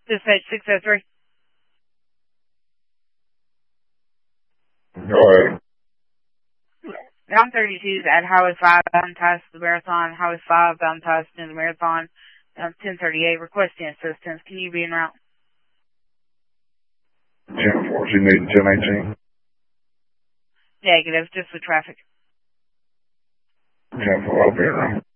Dispatch 603. Go ahead. 932 is at Highway 5, bound to the marathon. Highway 5, bound to the marathon. 1038, requesting assistance. Can you be en route? 1014, need 1018. Negative, just with traffic. 10-4, I'll be around.